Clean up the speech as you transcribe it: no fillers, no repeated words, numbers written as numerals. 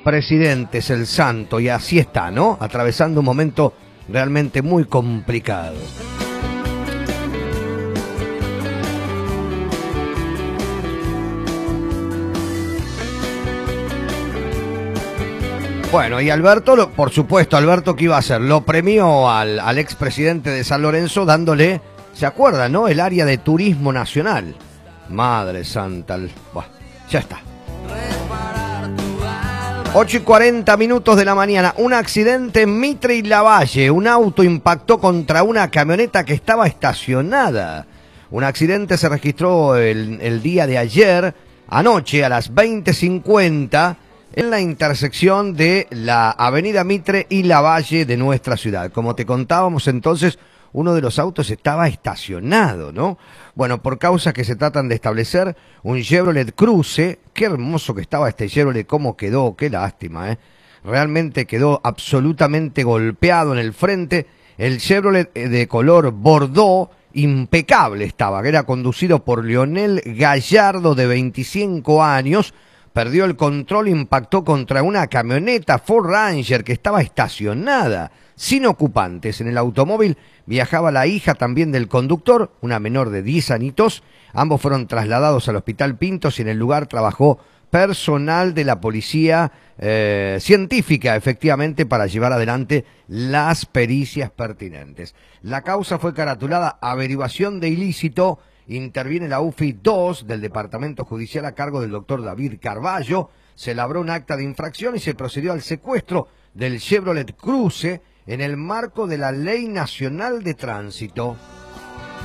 presidente es el santo y así está, ¿no? Atravesando un momento realmente muy complicado. Bueno, y Alberto, por supuesto, Alberto, ¿qué iba a hacer? Lo premió al expresidente de San Lorenzo dándole, ¿se acuerdan, no? El área de turismo nacional. Madre santa, bueno, ya está. 8:40 de la mañana, un accidente en Mitre y Lavalle. Un auto impactó contra una camioneta que estaba estacionada. Un accidente se registró el día de ayer, anoche, a las 20:50, en la intersección de la avenida Mitre y Lavalle de nuestra ciudad. Como te contábamos entonces, uno de los autos estaba estacionado, ¿no? Bueno, por causas que se tratan de establecer, un Chevrolet Cruze, qué hermoso que estaba este Chevrolet, cómo quedó, qué lástima, ¿eh? Realmente quedó absolutamente golpeado en el frente. El Chevrolet de color Bordeaux, impecable estaba, que era conducido por Leonel Gallardo, de 25 años, perdió el control, impactó contra una camioneta Ford Ranger que estaba estacionada, sin ocupantes. En el automóvil viajaba la hija también del conductor, una menor de 10 añitos. Ambos fueron trasladados al Hospital Pintos y en el lugar trabajó personal de la policía científica, efectivamente, para llevar adelante las pericias pertinentes. La causa fue caratulada averiguación de ilícito. Interviene la UFI 2 del Departamento Judicial a cargo del doctor David Carballo. Se labró un acta de infracción y se procedió al secuestro del Chevrolet Cruze en el marco de la Ley Nacional de Tránsito.